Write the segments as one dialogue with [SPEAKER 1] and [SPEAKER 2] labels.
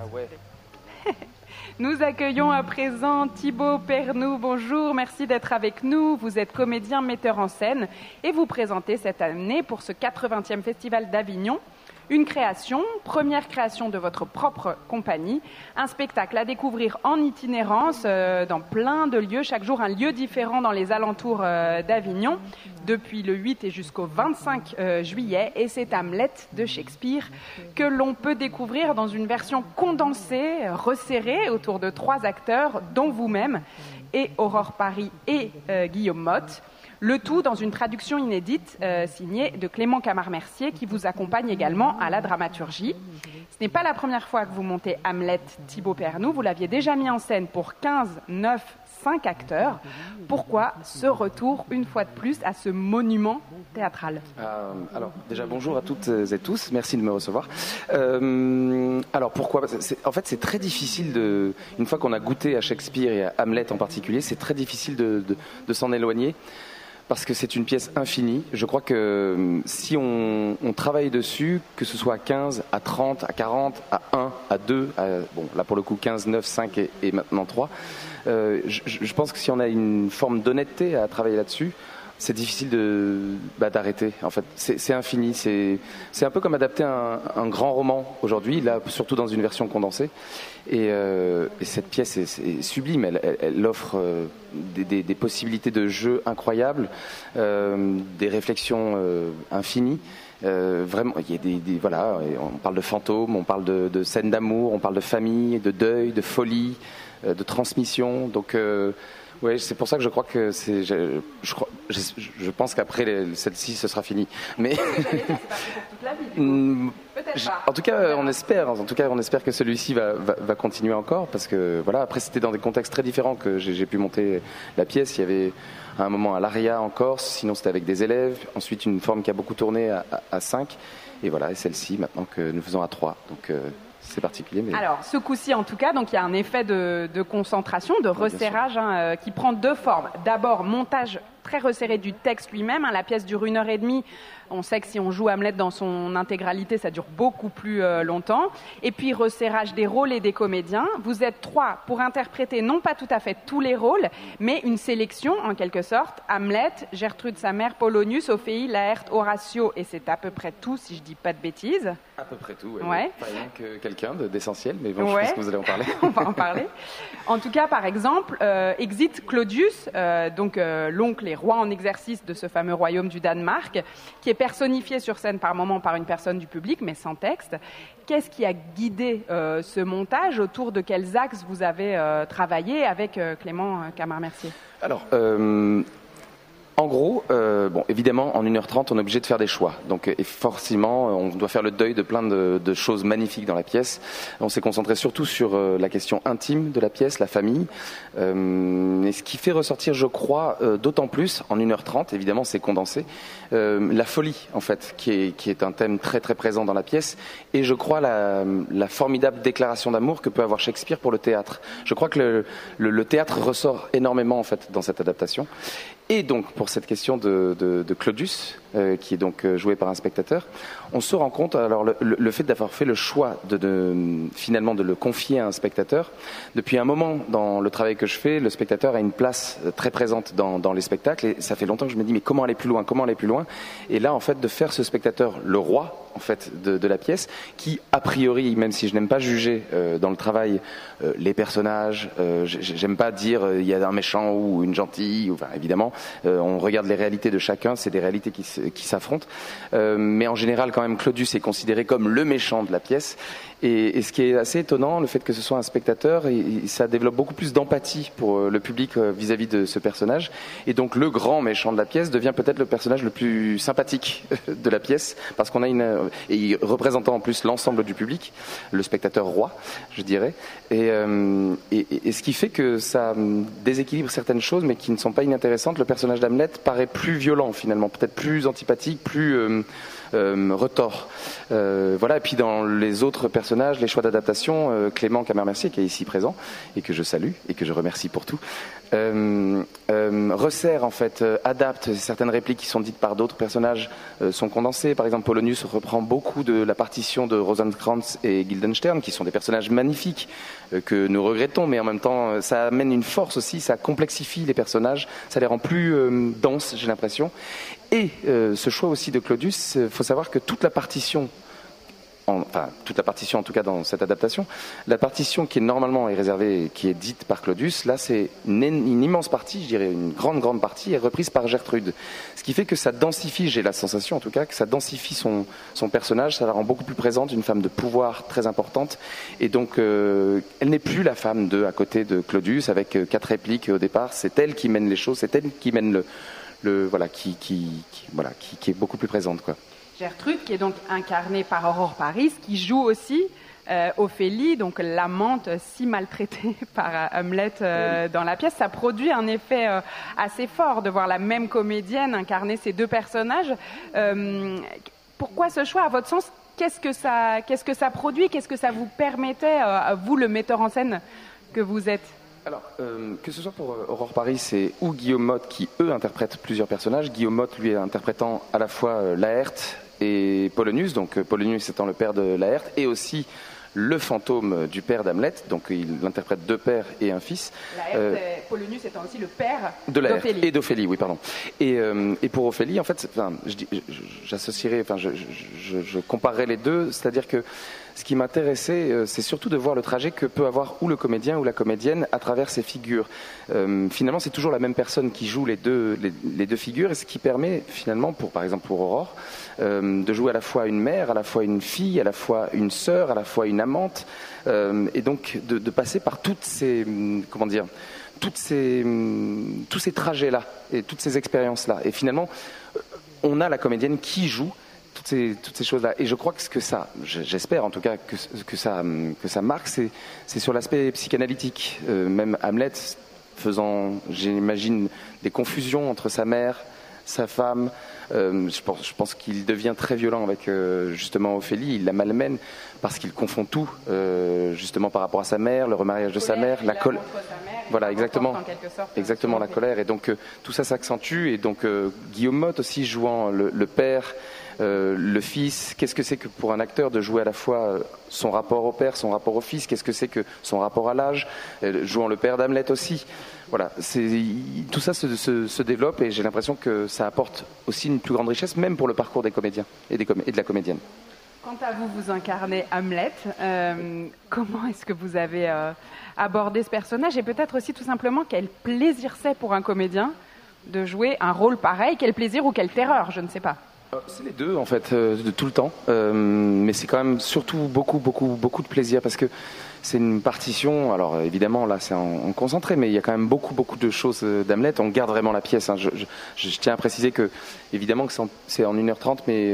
[SPEAKER 1] ouais.
[SPEAKER 2] Nous accueillons à présent Thibaut Pernoud. Bonjour, merci d'être avec nous. Vous êtes comédien, metteur en scène et vous présentez cette année pour ce 80e Festival d'Avignon une création, première création de votre propre compagnie, un spectacle à découvrir en itinérance dans plein de lieux, chaque jour un lieu différent dans les alentours d'Avignon, depuis le 8 et jusqu'au 25 juillet. Et c'est Hamlet de Shakespeare que l'on peut découvrir dans une version condensée, resserrée, autour de 3 acteurs, dont vous-même, et Aurore Paris et Guillaume Motte. Le tout dans une traduction inédite signée de Clément Camard-Mercier qui vous accompagne également à la dramaturgie. Ce n'est pas la première fois que vous montez Hamlet, Thibaut Pernoud. Vous l'aviez déjà mis en scène pour 15, 9, 5 acteurs. Pourquoi ce retour, une fois de plus, à ce monument théâtral ?
[SPEAKER 1] Alors, déjà, bonjour à toutes et tous. Merci de me recevoir. Alors, pourquoi ? En fait, c'est très difficile une fois qu'on a goûté à Shakespeare et à Hamlet en particulier, c'est très difficile de s'en éloigner. Parce que c'est une pièce infinie. Je crois que si on travaille dessus, que ce soit à 15, à 30, à 40, à 1, à 2, là pour le coup 15, 9, 5 et maintenant 3, je pense que si on a une forme d'honnêteté à travailler là-dessus, c'est difficile d'arrêter. En fait, c'est infini. C'est un peu comme adapter un grand roman aujourd'hui, là surtout dans une version condensée. Et cette pièce est sublime. Elle offre des possibilités de jeu incroyables, des réflexions infinies. Vraiment, il y a voilà. On parle de fantômes, on parle de scènes d'amour, on parle de famille, de deuil, de folie, de transmission. Donc oui, c'est pour ça que je crois que je pense qu'après celle-ci, ce sera fini. Mais en tout cas, on espère. En tout cas, on espère que celui-ci va continuer encore, parce que voilà. Après, c'était dans des contextes très différents que j'ai pu monter la pièce. Il y avait à un moment à l'ARIA en Corse, sinon c'était avec des élèves. Ensuite, une forme qui a beaucoup tourné à 5. Et voilà, et celle-ci maintenant que nous faisons à 3. Donc c'est particulier. Mais...
[SPEAKER 2] Alors, ce coup-ci, en tout cas, donc il y a un effet de concentration, de resserrage qui prend 2 formes. D'abord, montage très resserré du texte lui-même. La pièce dure 1h30. On sait que si on joue Hamlet dans son intégralité, ça dure beaucoup plus longtemps. Et puis, resserrage des rôles et des comédiens. Vous êtes 3 pour interpréter non pas tout à fait tous les rôles, mais une sélection, en quelque sorte. Hamlet, Gertrude, sa mère, Polonius, Ophélie, Laërte, Horatio, et c'est à peu près tout, si je dis pas de bêtises.
[SPEAKER 1] À peu près tout, oui.
[SPEAKER 2] Ouais.
[SPEAKER 1] Pas rien que quelqu'un d'essentiel, mais bon, je pense que vous allez en parler.
[SPEAKER 2] On va en parler. En tout cas, par exemple, exit Claudius, l'oncle et roi en exercice de ce fameux royaume du Danemark, qui est personnifié sur scène par moments par une personne du public, mais sans texte. Qu'est-ce qui a guidé ce montage ? Autour de quels axes vous avez travaillé avec Clément Camard-Mercier ?
[SPEAKER 1] Alors, en gros, évidemment, en 1h30, on est obligé de faire des choix. Donc, et forcément, on doit faire le deuil de plein de choses magnifiques dans la pièce. On s'est concentré surtout sur la question intime de la pièce, la famille. Et ce qui fait ressortir, je crois, d'autant plus, en 1h30, évidemment, c'est condensé, la folie, en fait, qui est un thème très, très présent dans la pièce. Et je crois la formidable déclaration d'amour que peut avoir Shakespeare pour le théâtre. Je crois que le théâtre ressort énormément, en fait, dans cette adaptation. Et donc, pour cette question de Claudius, qui est donc joué par un spectateur, on se rend compte, alors le fait d'avoir fait le choix finalement de le confier à un spectateur, depuis un moment dans le travail que je fais, le spectateur a une place très présente dans les spectacles, et ça fait longtemps que je me dis mais comment aller plus loin, et là en fait de faire ce spectateur le roi en fait de la pièce, qui a priori, même si je n'aime pas juger dans le travail les personnages, j'aime pas dire il y a un méchant ou une gentille, enfin évidemment on regarde les réalités de chacun, c'est des réalités qui s'affrontent, mais en général quand même Claudius est considéré comme le méchant de la pièce, et ce qui est assez étonnant, le fait que ce soit un spectateur, ça développe beaucoup plus d'empathie pour le public vis-à-vis de ce personnage, et donc le grand méchant de la pièce devient peut-être le personnage le plus sympathique de la pièce, parce qu'on a et représentant en plus l'ensemble du public, le spectateur roi, je dirais, et ce qui fait que ça déséquilibre certaines choses, mais qui ne sont pas inintéressantes. Le personnage d'Hamlet paraît plus violent finalement, peut-être plus antipathique, plus retors. Voilà. Et puis dans les autres personnages, les choix d'adaptation, Clément Camer-Mercier, qui est ici présent et que je salue et que je remercie pour tout, resserre en fait, adapte certaines répliques qui sont dites par d'autres personnages, sont condensées. Par exemple, Polonius reprend beaucoup de la partition de Rosencrantz et Guildenstern, qui sont des personnages magnifiques que nous regrettons, mais en même temps, ça amène une force aussi, ça complexifie les personnages, ça les rend plus denses, j'ai l'impression. Et ce choix aussi de Claudius, il faut savoir que toute la partition, toute la partition en tout cas dans cette adaptation, la partition qui est normalement réservée, qui est dite par Claudius, là c'est une immense partie, je dirais une grande partie, est reprise par Gertrude. Ce qui fait que ça densifie, j'ai la sensation en tout cas, que ça densifie son personnage, ça la rend beaucoup plus présente, une femme de pouvoir très importante, et donc elle n'est plus la femme à côté de Claudius avec 4 répliques au départ, c'est elle qui mène les choses, c'est elle qui mène qui est beaucoup plus présente, quoi.
[SPEAKER 2] Gertrude, qui est donc incarnée par Aurore Paris, qui joue aussi Ophélie, donc l'amante si maltraitée par Hamlet dans la pièce. Ça produit un effet assez fort de voir la même comédienne incarner ces 2 personnages. Pourquoi ce choix, à votre sens? Qu'est-ce que ça produit? Qu'est-ce que ça vous permettait, à vous, le metteur en scène que vous êtes?
[SPEAKER 1] Alors, que ce soit pour Aurore Paris, c'est ou Guillaume Motte qui, eux, interprètent plusieurs personnages. Guillaume Motte, lui, interprétant à la fois Laërte et Polonius, donc Polonius étant le père de Laërte, et aussi le fantôme du père d'Hamlet, donc il interprète 2 pères et un fils.
[SPEAKER 2] Polonius étant aussi le père
[SPEAKER 1] de Laërte et d'Ophélie, oui, pardon. Et pour Ophélie, en fait, j'associerais, je comparerais les deux, c'est-à-dire que ce qui m'intéressait, c'est surtout de voir le trajet que peut avoir ou le comédien ou la comédienne à travers ces figures. Finalement, c'est toujours la même personne qui joue les deux figures, et ce qui permet finalement, par exemple pour Aurore, de jouer à la fois une mère, à la fois une fille, à la fois une sœur, à la fois une amante, et donc de passer par toutes ces, tous ces trajets-là et toutes ces expériences-là. Et finalement, on a la comédienne qui joue toutes ces choses-là. Et je crois que ce que ça, j'espère en tout cas que ça marque, c'est sur l'aspect psychanalytique. Même Hamlet faisant, j'imagine, des confusions entre sa mère, sa femme. Je pense qu'il devient très violent avec justement Ophélie. Il la malmène parce qu'il confond tout, justement par rapport à sa mère, le remariage de sa mère, la colère. Voilà, exactement. Exactement, la colère. Et donc tout ça s'accentue. Et donc Guillaume Motte aussi jouant le père, le fils. Qu'est-ce que c'est que pour un acteur de jouer à la fois son rapport au père, son rapport au fils? Qu'est-ce que c'est que son rapport à l'âge? Jouant le père d'Hamlet aussi. Voilà, tout ça se développe, et j'ai l'impression que ça apporte aussi une plus grande richesse, même pour le parcours des comédiens et de la comédienne.
[SPEAKER 2] Quant à vous, vous incarnez Hamlet. Comment est-ce que vous avez abordé ce personnage, et peut-être aussi tout simplement quel plaisir c'est pour un comédien de jouer un rôle pareil? Quel plaisir ou quelle terreur, je ne sais pas.
[SPEAKER 1] C'est les deux en fait, de tout le temps, mais c'est quand même surtout beaucoup de plaisir, parce que c'est une partition. Alors évidemment là c'est en concentré, mais il y a quand même beaucoup de choses d'Hamlet. On garde vraiment la pièce, hein. Je tiens à préciser que évidemment que c'est en 1h30, mais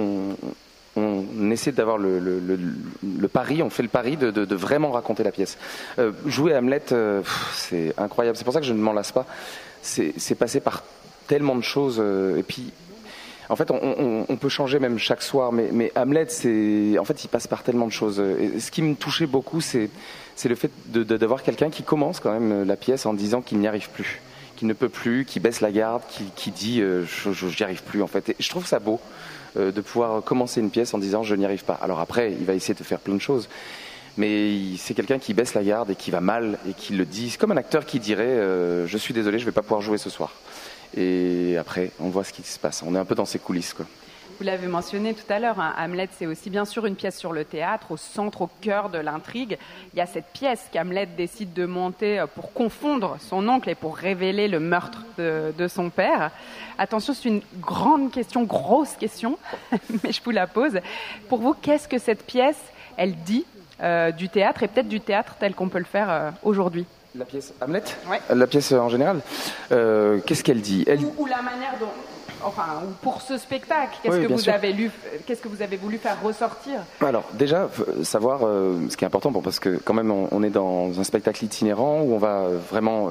[SPEAKER 1] on essaie d'avoir le pari, on fait le pari de vraiment raconter la pièce. Jouer Hamlet, c'est incroyable, c'est pour ça que je ne m'en lasse pas. C'est passé par tellement de choses, et puis en fait, on peut changer même chaque soir, mais Hamlet, en fait, il passe par tellement de choses. Et ce qui me touchait beaucoup, c'est le fait d'avoir quelqu'un qui commence quand même la pièce en disant qu'il n'y arrive plus, qu'il ne peut plus, qu'il baisse la garde, qui dit je n'y arrive plus en fait. Et je trouve ça beau de pouvoir commencer une pièce en disant je n'y arrive pas. Alors après, il va essayer de faire plein de choses, mais c'est quelqu'un qui baisse la garde et qui va mal et qui le dit. C'est comme un acteur qui dirait je suis désolé, je ne vais pas pouvoir jouer ce soir. Et après, on voit ce qui se passe. On est un peu dans ces coulisses, quoi.
[SPEAKER 2] Vous l'avez mentionné tout à l'heure, hein, Hamlet, c'est aussi bien sûr une pièce sur le théâtre, au centre, au cœur de l'intrigue. Il y a cette pièce qu'Hamlet décide de monter pour confondre son oncle et pour révéler le meurtre de son père. Attention, c'est une grande question, grosse question, mais je vous la pose. Pour vous, qu'est-ce que cette pièce, elle dit du théâtre, et peut-être du théâtre tel qu'on peut le faire aujourd'hui?
[SPEAKER 1] La pièce Hamlet?
[SPEAKER 2] Ouais.
[SPEAKER 1] La pièce en général, qu'est-ce qu'elle dit?
[SPEAKER 2] Ou la manière dont... enfin, ou pour ce spectacle, qu'est-ce que vous avez voulu faire ressortir?
[SPEAKER 1] Alors déjà, savoir ce qui est important, parce que quand même on est dans un spectacle itinérant où on va vraiment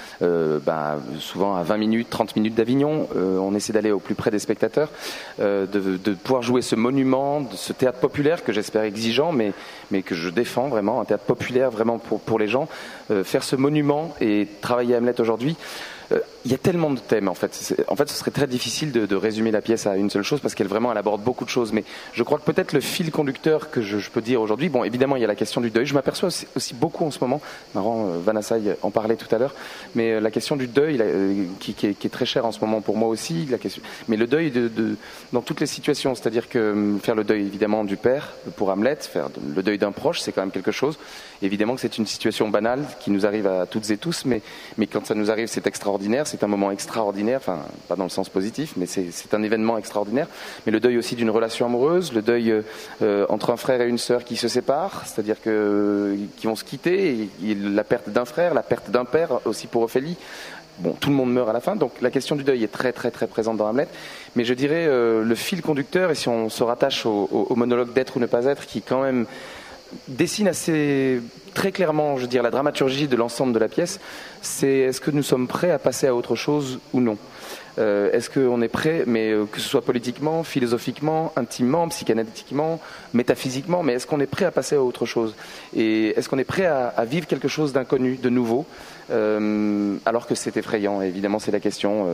[SPEAKER 1] souvent à 20 minutes, 30 minutes d'Avignon, on essaie d'aller au plus près des spectateurs, de pouvoir jouer ce monument, de ce théâtre populaire que j'espère exigeant, mais que je défends vraiment, un théâtre populaire vraiment pour les gens, faire ce monument et travailler Hamlet aujourd'hui. Il y a tellement de thèmes en fait. Ce serait très difficile de résumer la pièce à une seule chose parce qu'elle aborde beaucoup de choses. Mais je crois que peut-être le fil conducteur que je peux dire aujourd'hui, bon évidemment il y a la question du deuil. Je m'aperçois aussi beaucoup en ce moment, marrant, Vanessa en parlait tout à l'heure, mais la question du deuil qui est très chère en ce moment pour moi aussi. Mais le deuil dans toutes les situations, c'est-à-dire que faire le deuil évidemment du père pour Hamlet, faire le deuil d'un proche, c'est quand même quelque chose. Évidemment que c'est une situation banale qui nous arrive à toutes et tous, mais quand ça nous arrive c'est extraordinaire. C'est un moment extraordinaire, enfin pas dans le sens positif, mais c'est un événement extraordinaire. Mais le deuil aussi d'une relation amoureuse, le deuil entre un frère et une sœur qui se séparent, c'est-à-dire qui vont se quitter, et la perte d'un frère, la perte d'un père aussi pour Ophélie. Bon, tout le monde meurt à la fin, donc la question du deuil est très très très présente dans Hamlet. Mais je dirais le fil conducteur, et si on se rattache au monologue d'être ou ne pas être, qui quand même dessine assez très clairement, je veux dire, la dramaturgie de l'ensemble de la pièce, c'est est-ce que nous sommes prêts à passer à autre chose ou non ? Est-ce qu'on est prêt, mais que ce soit politiquement, philosophiquement, intimement, psychanalytiquement, métaphysiquement, mais est-ce qu'on est prêt à passer à autre chose ? Et est-ce qu'on est prêt à vivre quelque chose d'inconnu, de nouveau, alors que c'est effrayant ? Et évidemment, c'est la question.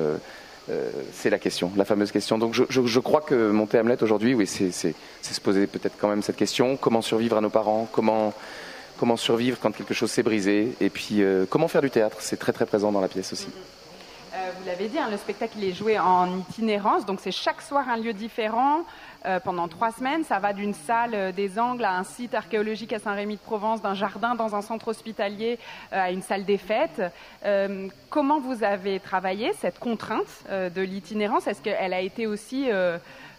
[SPEAKER 1] La fameuse question. Donc je crois que monter Hamlet aujourd'hui, oui, c'est se poser peut-être quand même cette question. Comment survivre à nos parents ? Comment survivre quand quelque chose s'est brisé ? Et puis comment faire du théâtre ? C'est très très présent dans la pièce aussi.
[SPEAKER 2] Vous l'avez dit, le spectacle il est joué en itinérance, donc c'est chaque soir un lieu différent. Pendant 3 semaines, ça va d'une salle des Angles à un site archéologique à Saint-Rémy-de-Provence, d'un jardin dans un centre hospitalier à une salle des fêtes. Comment vous avez travaillé cette contrainte de l'itinérance ? Est-ce qu'elle a été aussi créative ?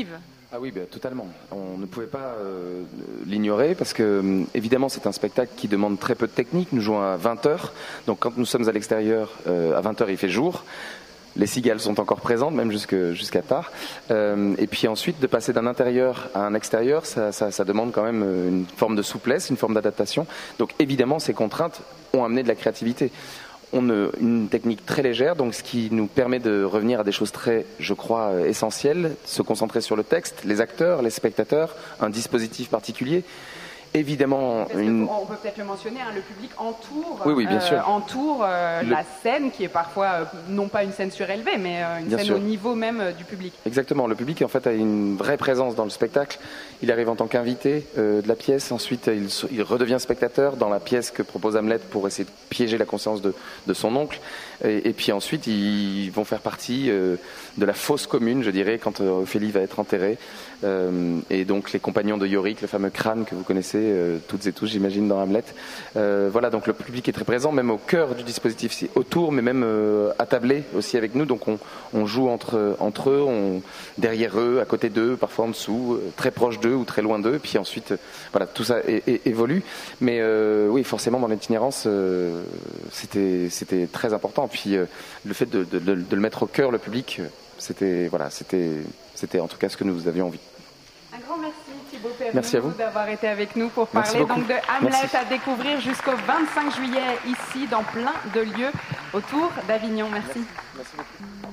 [SPEAKER 1] Ah oui, totalement. On ne pouvait pas l'ignorer parce que, évidemment, c'est un spectacle qui demande très peu de technique. Nous jouons à 20h. Donc, quand nous sommes à l'extérieur, à 20h, il fait jour. Les cigales sont encore présentes, même jusqu'à tard. Et puis ensuite, de passer d'un intérieur à un extérieur, ça demande quand même une forme de souplesse, une forme d'adaptation. Donc, évidemment, ces contraintes ont amené de la créativité. Une technique très légère, donc ce qui nous permet de revenir à des choses très, je crois, essentielles, se concentrer sur le texte, les acteurs, les spectateurs, un dispositif particulier. Évidemment,
[SPEAKER 2] on peut peut-être le mentionner, le public entoure,
[SPEAKER 1] oui, bien sûr.
[SPEAKER 2] La scène qui est parfois non pas une scène surélevée, mais une
[SPEAKER 1] bien
[SPEAKER 2] scène
[SPEAKER 1] sûr.
[SPEAKER 2] au niveau même du public.
[SPEAKER 1] Exactement, le public en fait a une vraie présence dans le spectacle. Il arrive en tant qu'invité de la pièce, ensuite il redevient spectateur dans la pièce que propose Hamlet pour essayer de piéger la conscience de son oncle. Et puis ensuite ils vont faire partie de la fosse commune, je dirais, quand Ophélie va être enterrée. Et donc les compagnons de Yorick, le fameux crâne que vous connaissez toutes et tous, j'imagine, dans Hamlet. Voilà, donc le public est très présent, même au cœur du dispositif, c'est autour, mais même attablé aussi avec nous. Donc on joue entre eux, derrière eux, à côté d'eux, parfois en dessous, très proche d'eux ou très loin d'eux. Puis ensuite, voilà, tout ça évolue. Mais oui, forcément, dans l'itinérance, c'était très important. Puis le fait de le mettre au cœur, le public, c'était en tout cas ce que nous avions envie.
[SPEAKER 2] Un grand merci Thibaut Pernoud
[SPEAKER 1] merci à vous
[SPEAKER 2] d'avoir été avec nous pour parler donc de Hamlet à découvrir jusqu'au 25 juillet ici dans plein de lieux autour d'Avignon. Merci beaucoup.